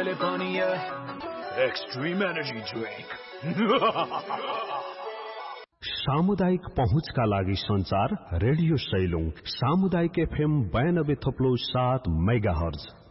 मैले पनि extreme energy drink सामुदायिक पहुँचका लागि संचार रेडियो सैलुङ सामुदायिक FM 92.7 मेगाहर्ज